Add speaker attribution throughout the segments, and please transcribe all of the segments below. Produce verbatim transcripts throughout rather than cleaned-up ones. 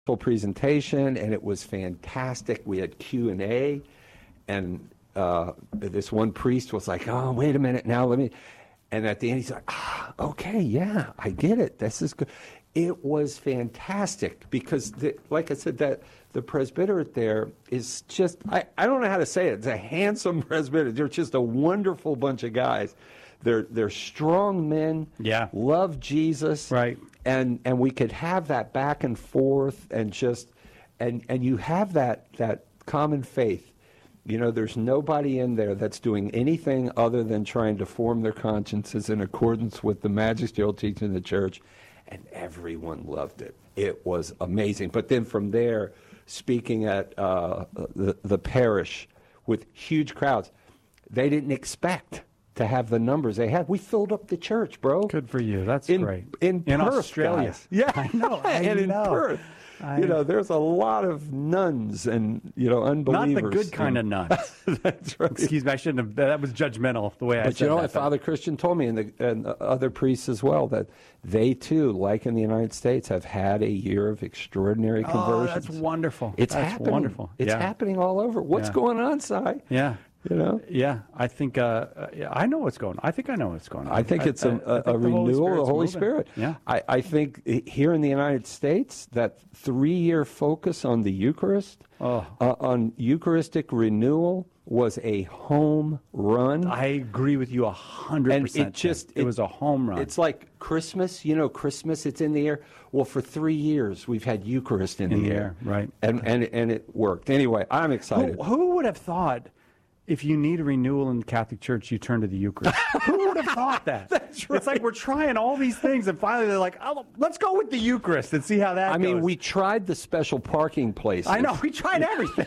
Speaker 1: presentation, and it was fantastic. We had Q and A, and uh, this one priest was like, "Oh, wait a minute, now let me," and at the end he's like, "Ah, okay, yeah, I get it. This is good." It was fantastic because, the, like I said, that the presbyterate there is just, I, I don't know how to say it. It's a handsome presbyterate. They're just a wonderful bunch of guys. They're they're strong men,
Speaker 2: yeah.
Speaker 1: love Jesus,
Speaker 2: right?
Speaker 1: And and we could have that back and forth, and just and and you have that that common faith. You know, there's nobody in there that's doing anything other than trying to form their consciences in accordance with the magisterial teaching of the church, and everyone loved it. It was amazing. But then from there, speaking at uh, the the parish with huge crowds, they didn't expect to have the numbers they had. We filled up the church, bro.
Speaker 2: Good for you. That's
Speaker 1: in,
Speaker 2: great.
Speaker 1: In,
Speaker 2: in
Speaker 1: Perth,
Speaker 2: Australia.
Speaker 1: Guys. Yeah,
Speaker 2: I know. I
Speaker 1: and
Speaker 2: know.
Speaker 1: in Perth.
Speaker 2: I...
Speaker 1: You know, there's a lot of nuns and, you know, unbelievers.
Speaker 2: Not the good kind
Speaker 1: and,
Speaker 2: of nuns.
Speaker 1: That's right.
Speaker 2: Excuse me, I shouldn't have. That was judgmental the way I
Speaker 1: but
Speaker 2: said
Speaker 1: you know
Speaker 2: that.
Speaker 1: what Father Christian told me, and, the, and other priests as well, that they too, like in the United States, have had a year of extraordinary conversions.
Speaker 2: Oh, that's wonderful.
Speaker 1: It's
Speaker 2: that's
Speaker 1: happening.
Speaker 2: wonderful.
Speaker 1: It's
Speaker 2: yeah.
Speaker 1: happening all over. What's
Speaker 2: yeah.
Speaker 1: going on, Si?
Speaker 2: Yeah.
Speaker 1: You know?
Speaker 2: Yeah, I think uh, yeah, I know what's going on. I think I know what's going on.
Speaker 1: I think it's
Speaker 2: I,
Speaker 1: a,
Speaker 2: I,
Speaker 1: a,
Speaker 2: I
Speaker 1: a renewal of the Holy
Speaker 2: moving.
Speaker 1: Spirit.
Speaker 2: Yeah.
Speaker 1: I, I think here in the United States, that three-year focus on the Eucharist,
Speaker 2: oh.
Speaker 1: uh, on Eucharistic renewal, was a home run.
Speaker 2: I agree with you a hundred percent.
Speaker 1: And it just
Speaker 2: it, it was a home run.
Speaker 1: It's like Christmas. You know, Christmas. It's in the air. Well, for three years we've had Eucharist in,
Speaker 2: in
Speaker 1: the,
Speaker 2: the
Speaker 1: air,
Speaker 2: air, right?
Speaker 1: And and and it worked. Anyway, I'm excited.
Speaker 2: Who, who would have thought? If you need a renewal in the Catholic Church, you turn to the Eucharist. Who would have thought that?
Speaker 1: That's right.
Speaker 2: It's like we're trying all these things, and finally they're like, oh, let's go with the Eucharist and see how that
Speaker 1: I
Speaker 2: goes.
Speaker 1: mean, we tried the special parking places.
Speaker 2: I know. We tried everything.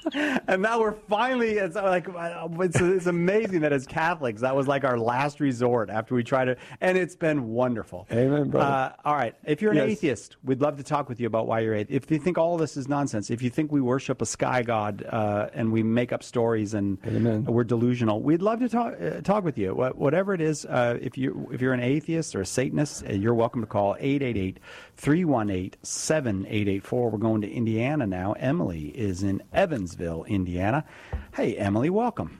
Speaker 2: And now we're finally, it's like, it's, it's amazing that as Catholics, that was like our last resort after we tried it. And it's been wonderful.
Speaker 1: Amen, brother.
Speaker 2: Uh, all right. If you're an
Speaker 1: Yes.
Speaker 2: atheist, we'd love to talk with you about why you're atheist. If you think all this is nonsense, if you think we worship a sky god uh, and we make up stories and
Speaker 1: Amen.
Speaker 2: we're delusional, we'd love to talk uh, talk with you. Wh- whatever it is, uh, if you if you're an atheist or a Satanist, uh, you're welcome to call eight eight eight, three one eight, seven eight eight four. We're going to Indiana now. Emily is in Evansville, Indiana. Hey, Emily, welcome.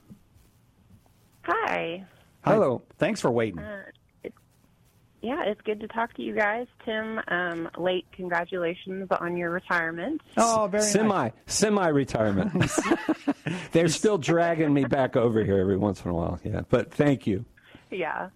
Speaker 3: Hi.
Speaker 1: Hello.
Speaker 2: Hi. Thanks for waiting.
Speaker 3: Uh, it, yeah, it's good to talk to you guys. Tim, um, late congratulations on your retirement.
Speaker 2: Oh, very
Speaker 1: semi
Speaker 2: nice.
Speaker 1: semi retirement. They're still dragging me back over here every once in a while. Yeah, but thank you.
Speaker 3: Yeah.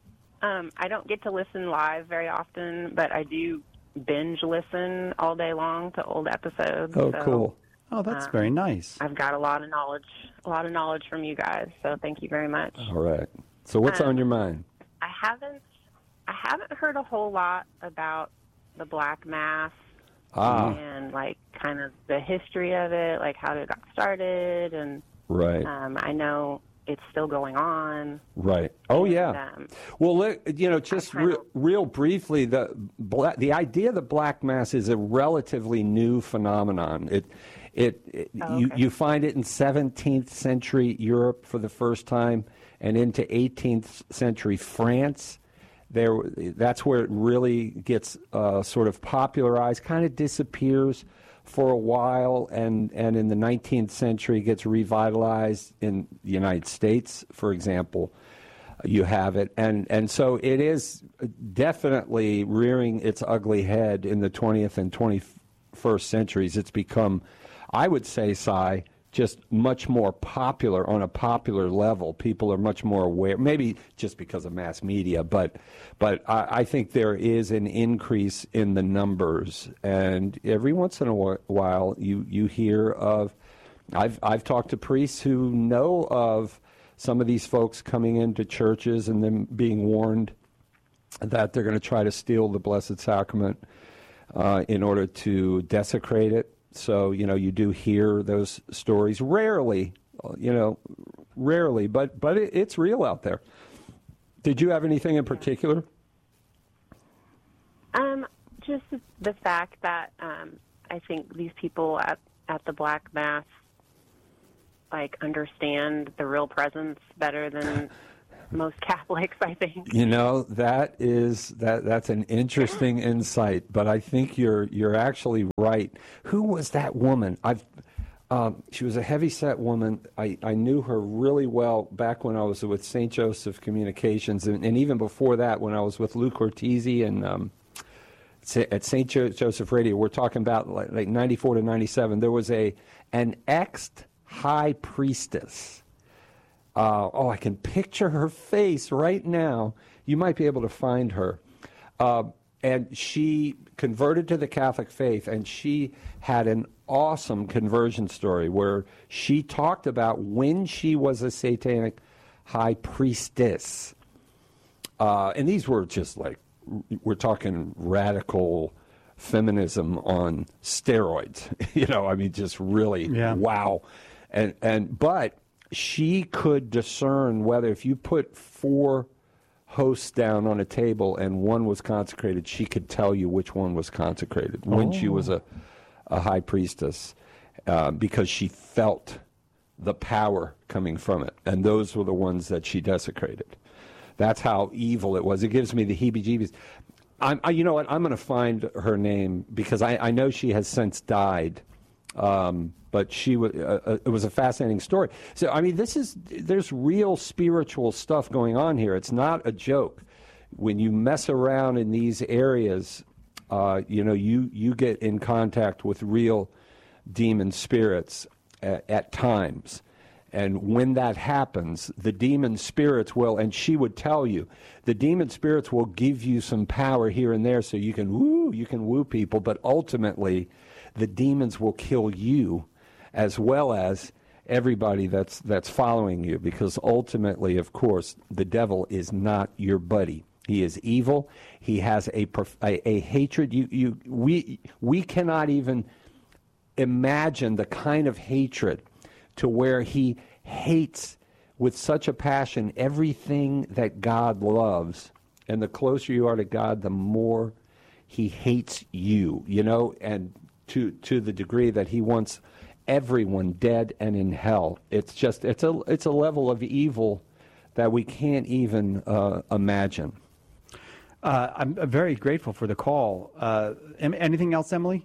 Speaker 3: Um, I don't get to listen live very often, but I do binge listen all day long to old episodes.
Speaker 1: Oh,
Speaker 3: so,
Speaker 1: cool.
Speaker 2: Oh, that's
Speaker 3: um,
Speaker 2: very nice.
Speaker 3: I've got a lot of knowledge, a lot of knowledge from you guys. So thank you very much.
Speaker 1: All right. So what's
Speaker 3: Um,
Speaker 1: on your mind?
Speaker 3: I haven't, I haven't heard a whole lot about the Black Mass.
Speaker 1: Ah.
Speaker 3: And, like, kind of the history of it, like how it got started. And
Speaker 1: Right.
Speaker 3: um, I know it's still going on.
Speaker 1: Right. Oh,
Speaker 3: and,
Speaker 1: yeah.
Speaker 3: Um,
Speaker 1: Well, let, you know, just
Speaker 3: kinda-
Speaker 1: re- real briefly, the bla- the idea of the Black Mass is a relatively new phenomenon. It, it, it
Speaker 3: Oh,
Speaker 1: you
Speaker 3: okay.
Speaker 1: you find it in seventeenth century Europe for the first time, and into eighteenth century France. There, that's where it really gets uh, sort of popularized, kind of disappears for a while, and, and in the nineteenth century gets revitalized in the United States, for example. You have it, and, and so it is definitely rearing its ugly head in the twentieth and twenty-first centuries. It's become, I would say, Si, just much more popular on a popular level. People are much more aware, maybe just because of mass media, but but I, I think there is an increase in the numbers, and every once in a wh- while you you hear of. I've I've talked to priests who know of some of these folks coming into churches and them being warned that they're going to try to steal the Blessed Sacrament uh, in order to desecrate it. So, you know, you do hear those stories rarely, you know, rarely, but but it, it's real out there. Did you have anything in particular?
Speaker 3: Um, just the fact that um, I think these people at, at the Black Mass, like, understand the real presence better than most Catholics, I think.
Speaker 1: You know, that is that that's an interesting insight, but I think you're you're actually right. Who was that woman? I've um, she was a heavyset woman. I, I knew her really well back when I was with Saint Joseph Communications, and, and even before that, when I was with Lou Cortese and um, at Saint Jo- Joseph Radio. We're talking about like, like ninety-four to ninety-seven. There was a an ex-high priestess. Uh, oh, I can picture her face right now. You might be able to find her. Uh, and she converted to the Catholic faith, and she had an awesome conversion story where she talked about when she was a satanic high priestess. Uh, and these were just like, we're talking radical feminism on steroids. You know, I mean, just really,
Speaker 2: yeah.
Speaker 1: wow. And and but she could discern whether if you put four hosts down on a table and one was consecrated, she could tell you which one was consecrated when
Speaker 2: oh.
Speaker 1: she was a, a high priestess, uh, because she felt the power coming from it. And those were the ones that she desecrated. That's how evil it was. It gives me the heebie-jeebies. I'm, I, you know what? I'm going to find her name because I, I know she has since died. Um, but she was. Uh, uh, it was a fascinating story. So I mean, this is there's real spiritual stuff going on here. It's not a joke. When you mess around in these areas, uh, you know, you you get in contact with real demon spirits at, at times. And when that happens, the demon spirits will, and she would tell you, the demon spirits will give you some power here and there so you can woo, you can woo people, but ultimately the demons will kill you as well as everybody that's that's following you, because ultimately, of course, the devil is not your buddy. He is evil. He has a a, a hatred. You you we we cannot even imagine the kind of hatred to where he hates with such a passion everything that God loves. And the closer you are to God, the more he hates you, you know, and to to the degree that he wants everyone dead and in hell. It's just, it's a, it's a level of evil that we can't even uh, imagine.
Speaker 2: Uh, I'm very grateful for the call. Uh, anything else, Emily?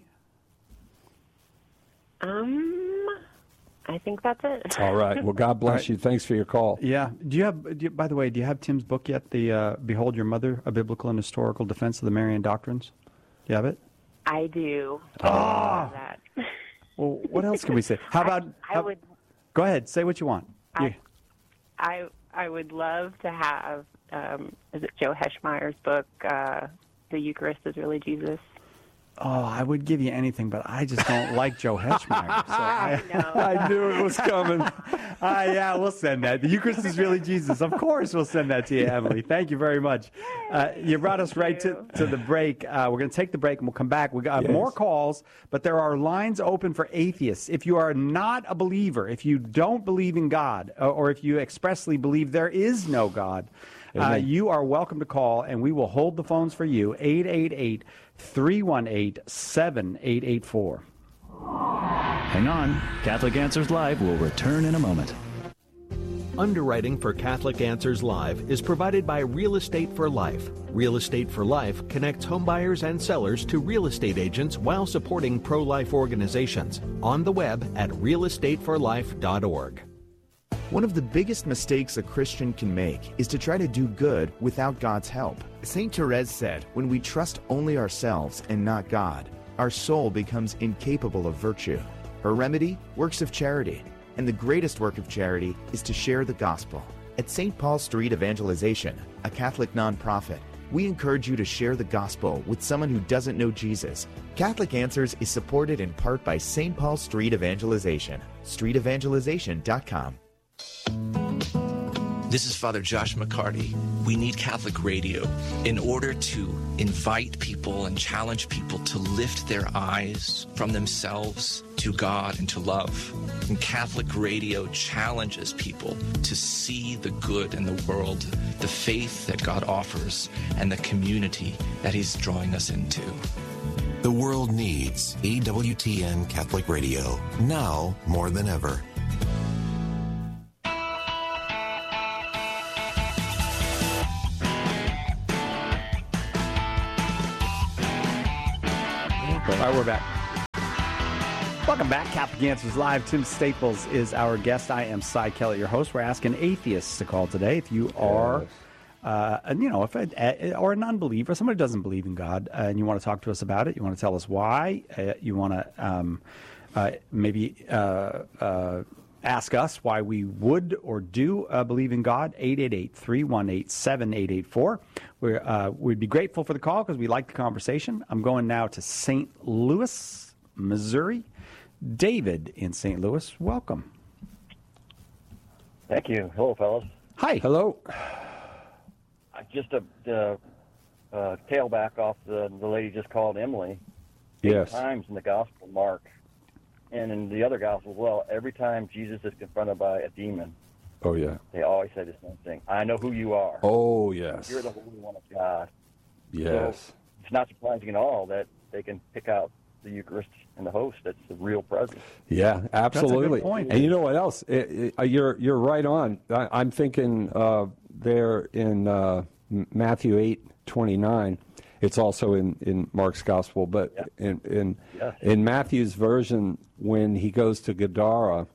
Speaker 3: Um, I think that's it.
Speaker 1: All right. Well, God bless right. you. Thanks for your call.
Speaker 2: Yeah. Do you have? Do you, by the way, do you have Tim's book yet? The uh, "Behold Your Mother: A Biblical and Historical Defense of the Marian Doctrines." Do you have it?
Speaker 3: I do.
Speaker 2: Oh.
Speaker 3: I love that.
Speaker 2: Well, what else can we say? How about?
Speaker 3: I, I
Speaker 2: how,
Speaker 3: would.
Speaker 2: Go ahead. Say what you want.
Speaker 3: I,
Speaker 2: yeah.
Speaker 3: I I would love to have. Um, is it Joe Heschmeyer's book? Uh, the Eucharist is really Jesus.
Speaker 2: Oh, I would give you anything, but I just don't like Joe Heschmeyer. So I,
Speaker 3: I know.
Speaker 2: I knew it was coming. uh, yeah, we'll send that. The Eucharist is really Jesus. Of course we'll send that to you, Emily. Thank you very much. Uh, you brought us right to, to the break. Uh, we're going to take the break and we'll come back. We've got yes. more calls, but there are lines open for atheists. If you are not a believer, if you don't believe in God, or, or if you expressly believe there is no God, uh, you are welcome to call, and we will hold the phones for you, eight eight eight, three one eight, seven eight eight four.
Speaker 4: Hang on. Catholic Answers Live will return in a moment. Underwriting for Catholic Answers Live is provided by Real Estate for Life. Real Estate for Life connects homebuyers and sellers to real estate agents while supporting pro-life organizations. On the web at real estate for life dot org.
Speaker 5: One of the biggest mistakes a Christian can make is to try to do good without God's help. Saint Therese said, when we trust only ourselves and not God, our soul becomes incapable of virtue. Her remedy? Works of charity. And the greatest work of charity is to share the gospel. At Saint Paul Street Evangelization, a Catholic nonprofit, we encourage you to share the gospel with someone who doesn't know Jesus. Catholic Answers is supported in part by Saint Paul Street Evangelization. street evangelization dot com.
Speaker 6: This is Father Josh McCarty. We need Catholic radio in order to invite people and challenge people to lift their eyes from themselves to God and to love. And Catholic radio challenges people to see the good in the world, the faith that God offers, and the community that He's drawing us into.
Speaker 7: The world needs E W T N Catholic Radio, now more than ever.
Speaker 2: back. Welcome back. Catholic Answers Live. Tim Staples is our guest. I am Cy Kelly, your host. We're asking atheists to call today. If you are,
Speaker 1: Yes.
Speaker 2: uh, and, you know, if a, or an unbeliever, somebody who doesn't believe in God, uh, and you want to talk to us about it, you want to tell us why, uh, you want to um, uh, maybe uh, uh, ask us why we would or do uh, believe in God, eight eight eight, three one eight, seven eight eight four. We're, uh, we'd be grateful for the call because we like the conversation. I'm going now to Saint Louis, Missouri. David in Saint Louis, welcome.
Speaker 8: Thank you. Hello, fellas.
Speaker 2: Hi.
Speaker 1: Hello.
Speaker 8: I Just a uh, uh, tail back off the, the lady just called Emily. Eight
Speaker 1: Yes.
Speaker 8: times in the Gospel of Mark and in the other Gospel as well, every time Jesus is confronted by a demon,
Speaker 1: Oh, yeah.
Speaker 8: they always say the same thing. I know who you are.
Speaker 1: Oh, yes.
Speaker 8: You're the Holy One of God.
Speaker 1: Yes.
Speaker 8: So it's not surprising at all that they can pick out the Eucharist and the host. That's the real presence.
Speaker 1: Yeah, absolutely.
Speaker 2: point.
Speaker 1: And you know what else? It, it, you're you're right on. I, I'm thinking uh, there in uh, Matthew eight twenty-nine. It's also in, in Mark's gospel, but
Speaker 8: Yeah.
Speaker 1: in in,
Speaker 8: Yes.
Speaker 1: in Matthew's version, when he goes to Gadara,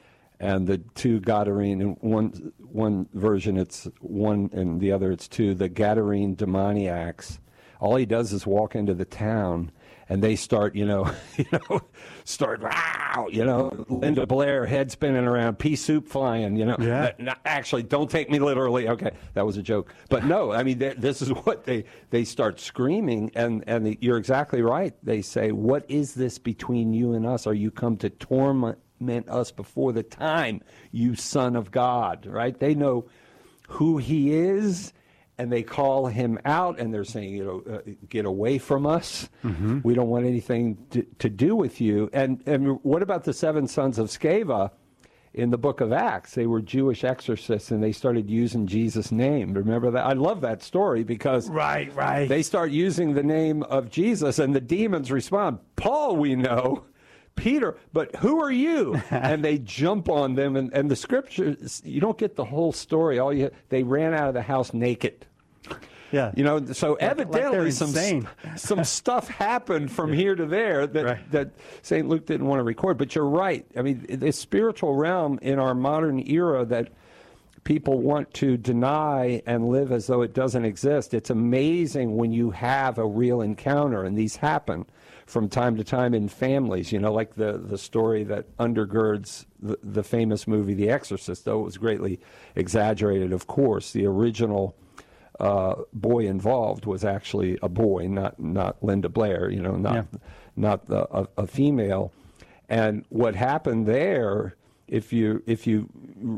Speaker 1: and the two Gadarene, in one one version it's one, and the other it's two. The Gadarene demoniacs. All he does is walk into the town. And they start, you know, you know, start, wow, you know, Linda Blair, head spinning around, pea soup flying, you know.
Speaker 2: Yeah.
Speaker 1: No, actually, don't take me literally. Okay, that was a joke. But no, I mean, this is what they, they start screaming. And, and the, you're exactly right. They say, what is this between you and us? Are you come to torment us before the time, you son of God, right? They know who he is. And they call him out, and they're saying, you know, uh, get away from us. Mm-hmm. We don't want anything to, to do with you. And and what about the seven sons of Sceva in the book of Acts? They were Jewish exorcists, and they started using Jesus' name. Remember that? I love that story because
Speaker 2: Right, right.
Speaker 1: they start using the name of Jesus, and the demons respond, Paul we know. Peter, but who are you? And they jump on them, and, and the scriptures, you don't get the whole story. All you they ran out of the house naked.
Speaker 2: Yeah.
Speaker 1: You know, so
Speaker 2: Like- like
Speaker 1: evidently
Speaker 2: they're
Speaker 1: some
Speaker 2: insane.
Speaker 1: some stuff happened from here to there that
Speaker 2: Right.
Speaker 1: that Saint Luke didn't want to record. But you're right. I mean, the spiritual realm in our modern era that people want to deny and live as though it doesn't exist. It's amazing when you have a real encounter, and these happen from time to time in families, you know, like the, the story that undergirds the, the famous movie The Exorcist, though it was greatly exaggerated, of course. The original uh, boy involved was actually a boy, not not Linda Blair, you know, not,
Speaker 2: Yeah.
Speaker 1: not the, a, a female. And what happened there, if you, if you,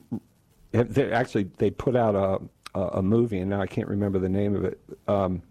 Speaker 1: they, actually, they put out a, a, a movie, and now I can't remember the name of it. Um,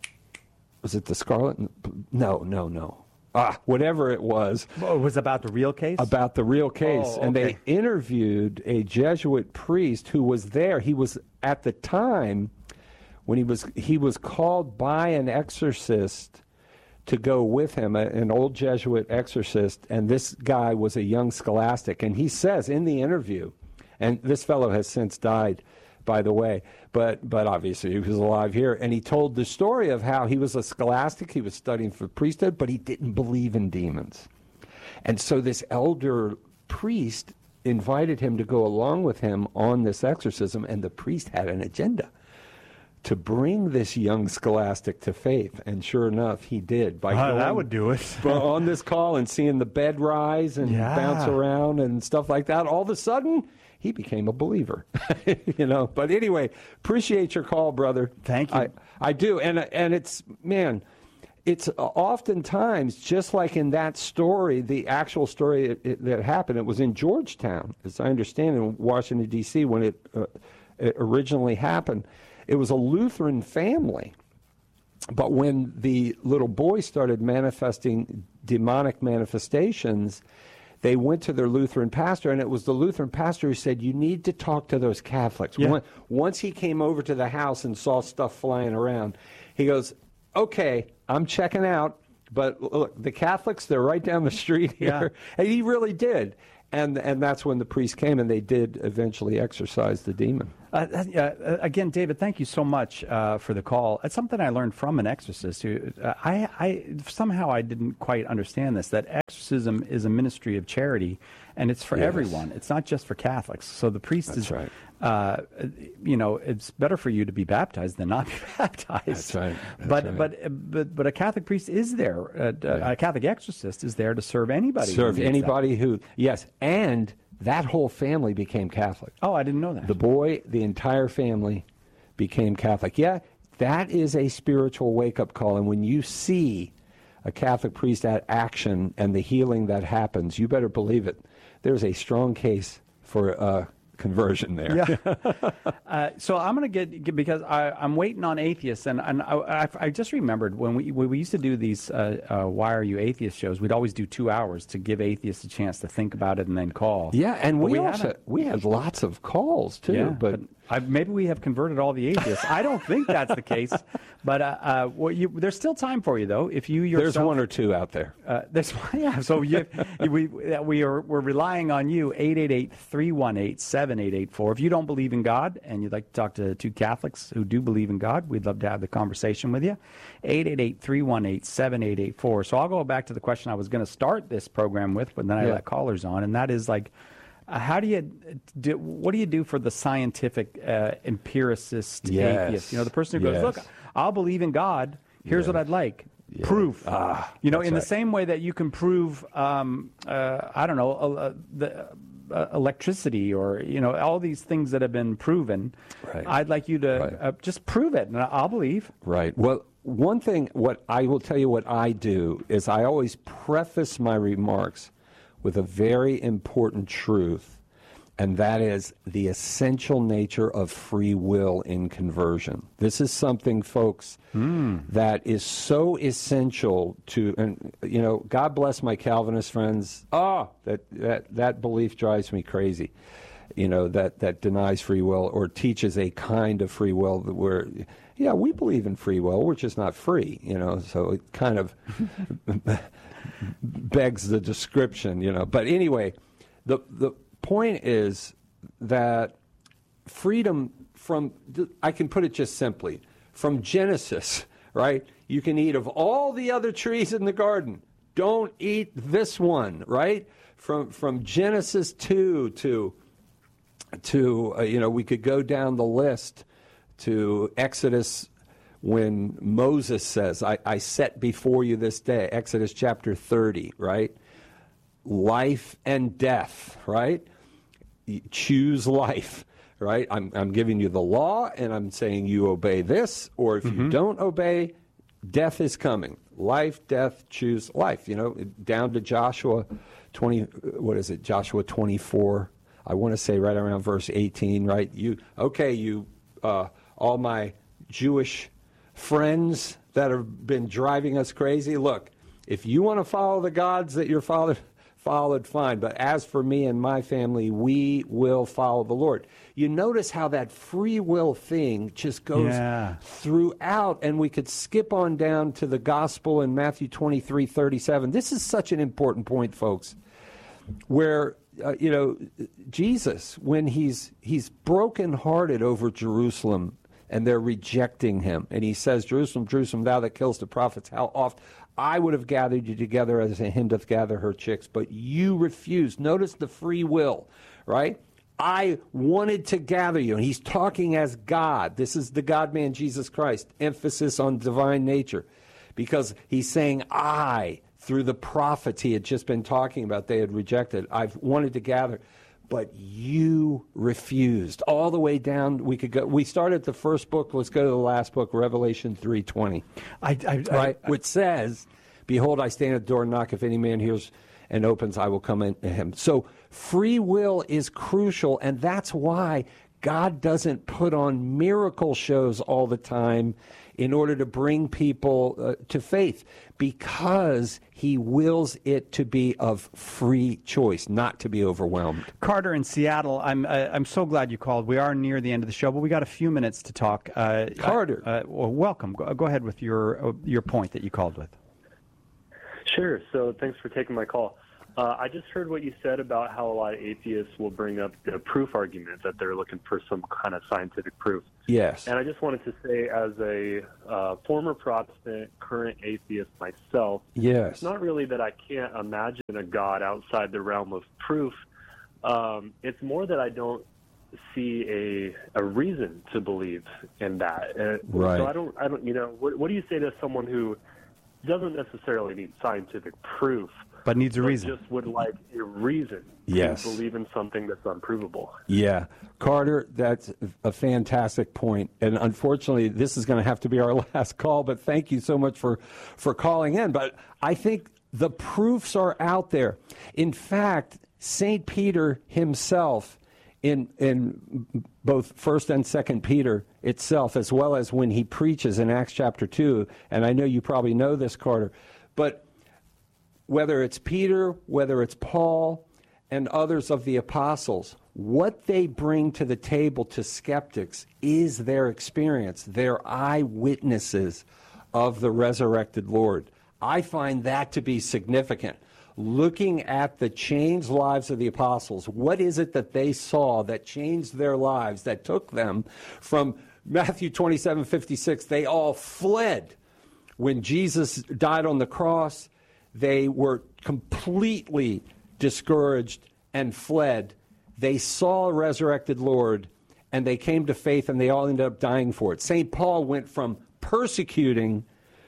Speaker 1: Was it the Scarlet? No, no, no. Ah, whatever it was.
Speaker 2: Oh, it was about the real case?
Speaker 1: About the real case.
Speaker 2: Oh,
Speaker 1: And
Speaker 2: okay.
Speaker 1: they interviewed a Jesuit priest who was there. He was, at the time, when he was, he was called by an exorcist to go with him, a, an old Jesuit exorcist, and this guy was a young scholastic. And he says in the interview, and this fellow has since died, by the way, but but obviously he was alive here, and he told the story of how he was a scholastic, he was studying for priesthood, but he didn't believe in demons. And so this elder priest invited him to go along with him on this exorcism, and the priest had an agenda to bring this young scholastic to faith, and sure enough, he did. By
Speaker 2: Uh,
Speaker 1: going
Speaker 2: that would do it.
Speaker 1: on this call and seeing the bed rise and
Speaker 2: Yeah.
Speaker 1: bounce around and stuff like that, all of a sudden, he became a believer. You know. But anyway, appreciate your call, brother.
Speaker 2: Thank you.
Speaker 1: I, I do, and and it's man. It's oftentimes, just like in that story, the actual story it, it, that happened, it was in Georgetown, as I understand, in Washington, D C, when it, uh, it originally happened. It was a Lutheran family. But when the little boy started manifesting demonic manifestations, they went to their Lutheran pastor, and it was the Lutheran pastor who said, you need to talk to those Catholics.
Speaker 2: Yeah.
Speaker 1: Once- Once he came over to the house and saw stuff flying around, he goes, okay, I'm checking out, but look, the Catholics, they're right down the street here.
Speaker 2: Yeah.
Speaker 1: And he really did. And and that's when the priest came, and they did eventually exorcise the demon.
Speaker 2: Uh, uh, again, David, thank you so much uh, for the call. It's something I learned from an exorcist. Who uh, I, I somehow I didn't quite understand this. That exorcism is a ministry of charity, and it's for
Speaker 1: Yes.
Speaker 2: everyone. It's not just for Catholics. So the priest
Speaker 1: That's
Speaker 2: is,
Speaker 1: right.
Speaker 2: uh, you know, it's better for you to be baptized than not be baptized.
Speaker 1: That's right. That's
Speaker 2: but,
Speaker 1: right.
Speaker 2: but but but a Catholic priest is there. Uh,
Speaker 1: Yeah.
Speaker 2: A Catholic exorcist is there to serve anybody. who
Speaker 1: Serve
Speaker 2: needs that.
Speaker 1: anybody who, yes, and that whole family became Catholic.
Speaker 2: Oh, I didn't know that.
Speaker 1: The boy, the entire family became Catholic. Yeah, that is a spiritual wake-up call. And when you see a Catholic priest at action and the healing that happens, you better believe it. There's a strong case for uh, conversion there.
Speaker 2: Yeah. uh, so I'm going to get, get because I, I'm waiting on atheists, and, and I, I, I just remembered when we when we used to do these uh, uh, Why Are You Atheist shows, we'd always do two hours to give atheists a chance to think about it and then call.
Speaker 1: Yeah, and
Speaker 2: But
Speaker 1: we,
Speaker 2: we
Speaker 1: also
Speaker 2: haven't.
Speaker 1: we had lots of calls too.
Speaker 2: Yeah,
Speaker 1: but
Speaker 2: I, maybe we have converted all the atheists. I don't think that's the case, but uh, uh, well, you, there's still time for you though. If you yourself,
Speaker 1: there's one or two out there.
Speaker 2: Uh, there's yeah. So you, we we are we're relying on you. eight eight eight, three one eight, seven eight eight four. If you don't believe in God and you'd like to talk to two Catholics who do believe in God, we'd love to have the conversation with you. eight eight eight, three one eight, seven eight eight four. So I'll go back to the question I was going to start this program with, but then I
Speaker 1: Yeah.
Speaker 2: let callers on, and that is like, uh, how do you do? What do you do for the scientific uh, empiricist
Speaker 1: Yes.
Speaker 2: atheist? You know, the person who goes,
Speaker 1: Yes.
Speaker 2: "Look, I'll believe in God. Here's what I'd like."
Speaker 1: Yeah.
Speaker 2: Proof.
Speaker 1: Ah,
Speaker 2: you know,
Speaker 1: that's
Speaker 2: in
Speaker 1: right.
Speaker 2: the same way that you can prove, um, uh, I don't know, uh, uh, the uh, electricity or, you know, all these things that have been proven.
Speaker 1: Right.
Speaker 2: I'd like you to
Speaker 1: Right.
Speaker 2: uh, just prove it, and I'll believe.
Speaker 1: Right. Well, one thing, what I will tell you what I do is I always preface my remarks with a very important truth, and that is the essential nature of free will in conversion. This is something, folks, that is so essential to, and you know, God bless my Calvinist friends. Ah, that that that belief drives me crazy. You know, that that denies free will or teaches a kind of free will that where, yeah, we believe in free will, we're just not free. You know, so it kind of begs the description. You know, but anyway, the the point is that freedom from, I can put it just simply, from Genesis, right? You can eat of all the other trees in the garden. Don't eat this one, right? From from Genesis two to to uh, you know, we could go down the list to Exodus when Moses says, I, I set before you this day, Exodus chapter thirty, right? Life and death, right? You choose life, right? I'm, I'm giving you the law, and I'm saying you obey this, or if you don't obey, death is coming. Life, death, choose life. You know, down to Joshua twenty, what is it, Joshua twenty-four, I want to say right around verse eighteen, right? You, okay, you, uh, all my Jewish friends that have been driving us crazy, look, if you want to follow the gods that your father followed, fine. But as for me and my family, we will follow the Lord. You notice how that free will thing just goes
Speaker 2: Yeah.
Speaker 1: throughout, and we could skip on down to the gospel in Matthew twenty-three thirty-seven. This is such an important point, folks, where, uh, you know, Jesus, when he's, he's brokenhearted over Jerusalem, and they're rejecting him. And he says, Jerusalem, Jerusalem, thou that killest the prophets, how oft I would have gathered you together as a hen doth gather her chicks, but you refused. Notice the free will, right? I wanted to gather you. And he's talking as God. This is the God-man, Jesus Christ. Emphasis on divine nature. Because he's saying, I, through the prophets he had just been talking about, they had rejected. I've wanted to gather. But you refused. All the way down, we could go. We started the first book. Let's go to the last book, Revelation three twenty.
Speaker 2: I, I,
Speaker 1: Right,
Speaker 2: I,
Speaker 1: which says, "Behold, I stand at the door and knock. If any man hears and opens, I will come in to him." So free will is crucial, and that's why God doesn't put on miracle shows all the time in order to bring people uh, to faith, because he wills it to be of free choice, not to be overwhelmed.
Speaker 2: Carter in Seattle, I'm uh, I'm so glad you called. We are near the end of the show, but we got a few minutes to talk. Uh,
Speaker 1: Carter.
Speaker 2: uh, well, welcome. Go, go ahead with your uh, your point that you called with.
Speaker 9: Sure. So thanks for taking my call. Uh, I just heard what you said about how a lot of atheists will bring up the proof argument, that they're looking for some kind of scientific proof.
Speaker 1: Yes.
Speaker 9: And I just wanted to say, as a uh, former Protestant, current atheist myself,
Speaker 1: yes.
Speaker 9: it's not really that I can't imagine a God outside the realm of proof. Um, it's more that I don't see a a reason to believe in that. Uh,
Speaker 1: right.
Speaker 9: So I don't, I don't, you know, what, what do you say to someone who doesn't necessarily need scientific proof,
Speaker 2: but needs a
Speaker 9: but
Speaker 2: reason.
Speaker 9: just would like a reason
Speaker 1: yes.
Speaker 9: to believe in something that's unprovable?
Speaker 1: Yeah. Carter, that's a fantastic point. And unfortunately, this is going to have to be our last call, but thank you so much for, for calling in. But I think the proofs are out there. In fact, Saint Peter himself, in in both First and Second Peter itself, as well as when he preaches in Acts chapter two, and I know you probably know this, Carter, but whether it's Peter, whether it's Paul, and others of the apostles, what they bring to the table to skeptics is their experience. They're eyewitnesses of the resurrected Lord. I find that to be significant. Looking at the changed lives of the apostles, what is it that they saw that changed their lives, that took them from Matthew twenty-seven fifty-six, they all fled. When Jesus died on the cross, they were completely discouraged and fled. They saw a resurrected Lord, and they came to faith, and they all ended up dying for it. Saint Paul went from persecuting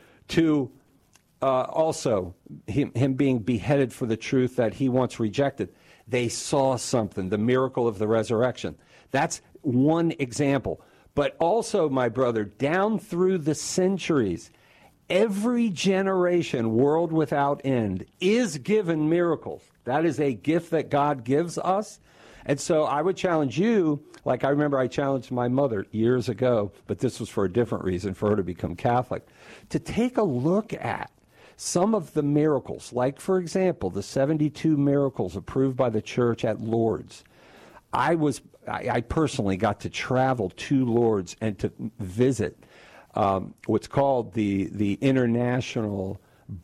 Speaker 1: to Uh, also, him, him being beheaded for the truth that he once rejected. They saw something, the miracle of the resurrection. That's one example. But also, my brother, down through the centuries, every generation, world without end, is given miracles. That is a gift that God gives us. And so I would challenge you, like I remember I challenged my mother years ago, but this was for a different reason, for her to become Catholic, to take a look at some of the miracles, like, for example, the seventy-two miracles approved by the church at Lourdes. I was, I, I personally got to travel to Lourdes and to visit um, what's called the, the International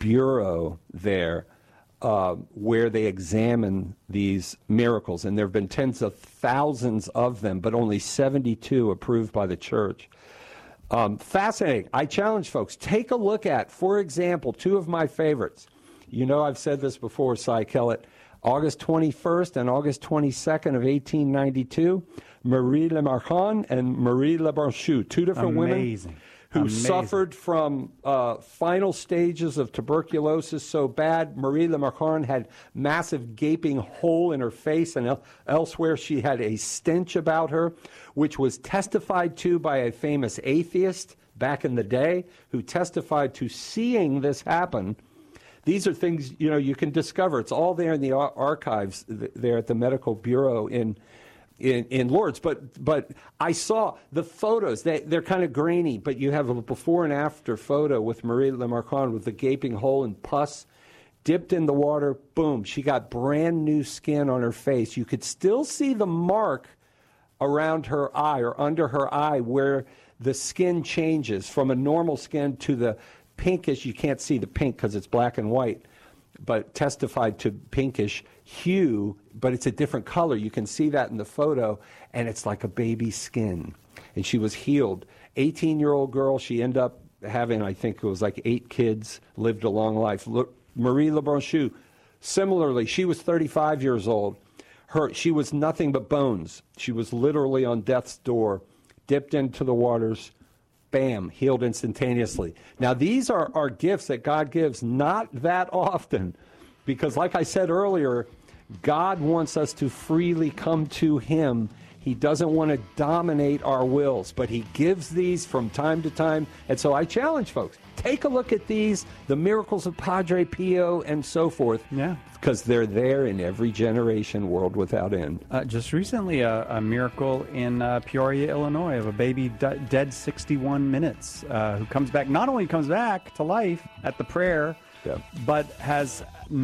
Speaker 1: Bureau there, uh, where they examine these miracles. And there have been tens of thousands of them, but only seventy-two approved by the church. Um, fascinating. I challenge folks, take a look at, for example, two of my favorites. You know, I've said this before, Cy Kellett. August twenty-first and August twenty-second of eighteen ninety-two, Marie Le Marchand and Marie Le Branchou, two different
Speaker 2: Amazing.
Speaker 1: women who
Speaker 2: Amazing.
Speaker 1: suffered from uh, final stages of tuberculosis so bad. Marie Le Marchand had massive gaping hole in her face, and el- elsewhere she had a stench about her, which was testified to by a famous atheist back in the day who testified to seeing this happen. These are things, you know, you can discover. It's all there in the ar- archives th- there at the Medical Bureau in In, in Lourdes, but but I saw the photos. They, they're kind of grainy, but you have a before and after photo with Marie Le Marchand with the gaping hole and pus, dipped in the water, boom, she got brand new skin on her face. You could still see the mark around her eye or under her eye where the skin changes from a normal skin to the pinkish. You can't see the pink because it's black and white, but testified to pinkish hue, but it's a different color. You can see that in the photo, and it's like a baby's skin. And she was healed. eighteen-year-old girl, she ended up having, I think it was like eight kids, lived a long life. Look, Marie Le Branchou, similarly, she was thirty-five years old. Her, she was nothing but bones. She was literally on death's door, dipped into the waters, bam, healed instantaneously. Now, these are, are gifts that God gives not that often, because like I said earlier, God wants us to freely come to him. He doesn't want to dominate our wills, but he gives these from time to time. And so I challenge folks, take a look at these, the miracles of Padre Pio and so forth.
Speaker 2: Yeah.
Speaker 1: Because they're there in every generation, world without end.
Speaker 2: Uh, just recently, a, a miracle in uh, Peoria, Illinois, of a baby d- dead sixty-one minutes, uh, who comes back, not only comes back to life at the prayer, yeah. but has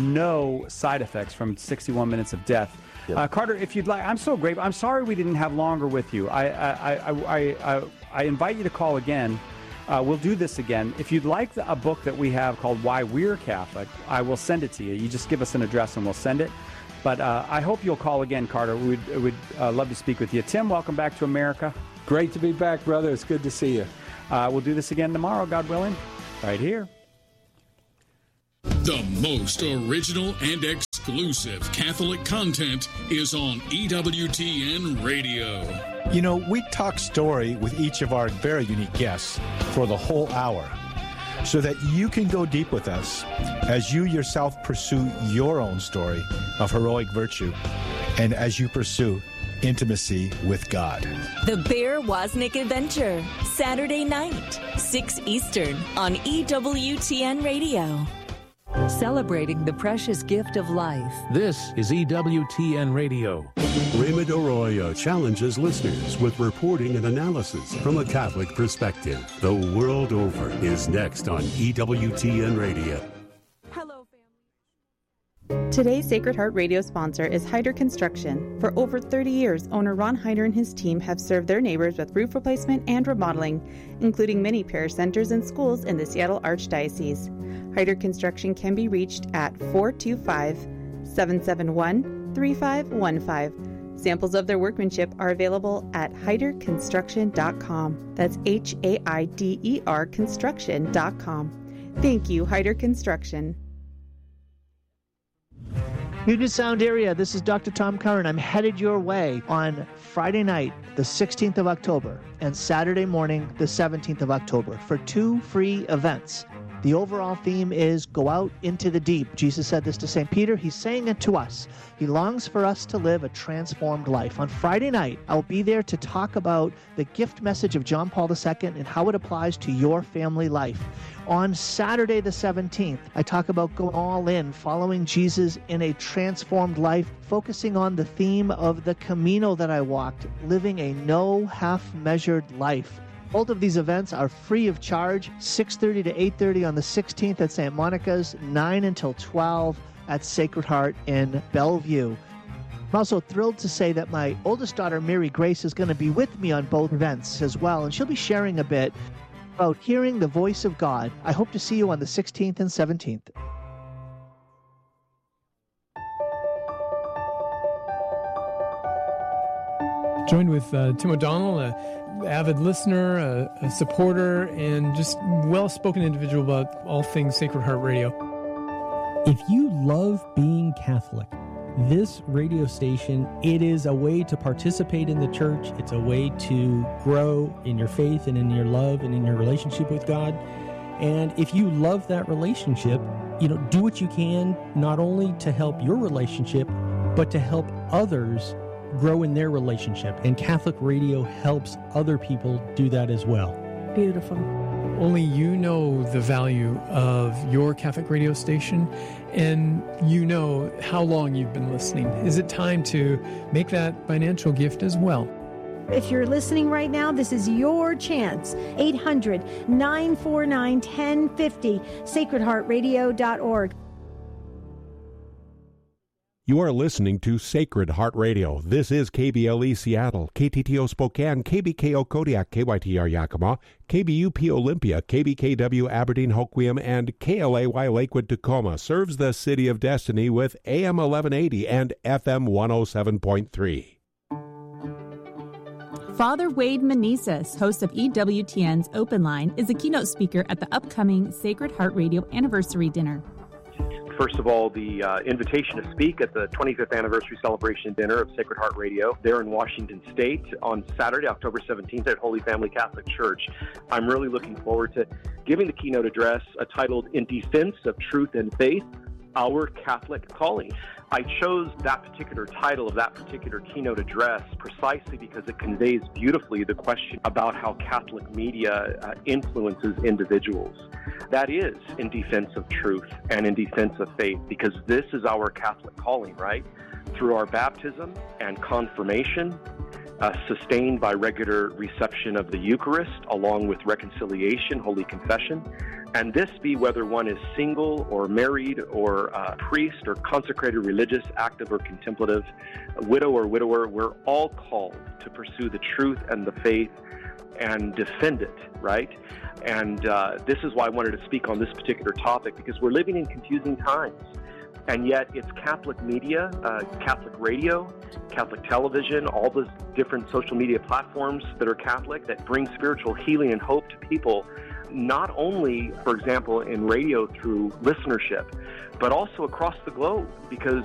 Speaker 2: no side effects from sixty-one minutes of death. Yep. Uh, Carter, if you'd like, I'm so grateful. I'm sorry we didn't have longer with you. I I, I, I, I, I invite you to call again. Uh, we'll do this again. If you'd like the, a book that we have called Why We're Catholic, I will send it to you. You just give us an address and we'll send it. But uh, I hope you'll call again, Carter. We'd, we'd uh, love to speak with you. Tim, welcome back to America.
Speaker 1: Great to be back, brother. It's good to see you.
Speaker 2: Uh, we'll do this again tomorrow, God willing, right here.
Speaker 10: The most original and exclusive Catholic content is on E W T N Radio.
Speaker 11: You know, we talk story with each of our very unique guests for the whole hour so that you can go deep with us as you yourself pursue your own story of heroic virtue and as you pursue intimacy with God.
Speaker 12: The Bear Wozniak Adventure, Saturday night, six Eastern on E W T N Radio. Celebrating the precious gift of life.
Speaker 13: This is E W T N Radio.
Speaker 14: Raymond Arroyo challenges listeners with reporting and analysis from a Catholic perspective. The world over is next on E W T N Radio.
Speaker 15: Today's Sacred Heart Radio sponsor is Heider Construction. For over thirty years, owner Ron Heider and his team have served their neighbors with roof replacement and remodeling, including many parish centers and schools in the Seattle Archdiocese. Heider Construction can be reached at four two five, seven seven one, three five one five. Samples of their workmanship are available at heider construction dot com. That's H A I D E R construction dot com. Thank you, Heider Construction.
Speaker 16: Union Sound area, this is Doctor Tom Curran. I'm headed your way on Friday night, the sixteenth of October, and Saturday morning, the seventeenth of October, for two free events. The overall theme is Go Out into the Deep. Jesus said this to Saint Peter. He's saying it to us. He longs for us to live a transformed life. On Friday night, I'll be there to talk about the gift message of John Paul the Second and how it applies to your family life. On Saturday the seventeenth, I talk about going all in, following Jesus in a transformed life, focusing on the theme of the Camino that I walked, living a no half-measured life. Both of these events are free of charge, six thirty to eight thirty on the sixteenth at Saint Monica's, nine until twelve at Sacred Heart in Bellevue. I'm also thrilled to say that my oldest daughter, Mary Grace, is going to be with me on both events as well, and she'll be sharing a bit about hearing the voice of God. I hope to see you on the sixteenth and seventeenth.
Speaker 17: Joined with uh, Tim O'Donnell, an avid listener, a, a supporter, and just well-spoken individual about all things Sacred Heart Radio.
Speaker 18: If you love being Catholic, this radio station, it is a way to participate in the church. It's a way to grow in your faith and in your love and in your relationship with God. And if you love that relationship, you know, do what you can, not only to help your relationship, but to help others grow in their relationship. And Catholic radio helps other people do that as well.
Speaker 15: Beautiful.
Speaker 17: Only you know the value of your Catholic radio station, and you know how long you've been listening. Is it time to make that financial gift as well?
Speaker 19: If you're listening right now, this is your chance. eight hundred, nine four nine, one zero five zero, sacred heart radio dot org.
Speaker 14: You are listening to Sacred Heart Radio. This is K B L E Seattle, K T T O Spokane, K B K O Kodiak, K Y T R Yakima, K B U P Olympia, K B K W Aberdeen Hoquiam, and K L A Y Lakewood Tacoma. Serves the City of Destiny with A M eleven eighty and F M one oh seven point three.
Speaker 20: Father Wade Meneses, host of E W T N's Open Line, is a keynote speaker at the upcoming Sacred Heart Radio Anniversary Dinner.
Speaker 21: First of all, the uh, invitation to speak at the twenty-fifth anniversary celebration dinner of Sacred Heart Radio there in Washington State on Saturday, October seventeenth at Holy Family Catholic Church. I'm really looking forward to giving the keynote address uh, titled In Defense of Truth and Faith, Our Catholic Calling. I chose that particular title of that particular keynote address precisely because it conveys beautifully the question about how Catholic media uh, influences individuals. That is in defense of truth and in defense of faith, because this is our Catholic calling, right? Through our baptism and confirmation, uh, sustained by regular reception of the Eucharist, along with reconciliation, Holy Confession, and this be whether one is single or married or uh, priest or consecrated religious, active or contemplative, widow or widower, we're all called to pursue the truth and the faith and defend it, right? And uh, this is why I wanted to speak on this particular topic, because we're living in confusing times. And yet it's Catholic media, uh, Catholic radio, Catholic television, all those different social media platforms that are Catholic that bring spiritual healing and hope to people, not only, for example, in radio through listenership, but also across the globe, because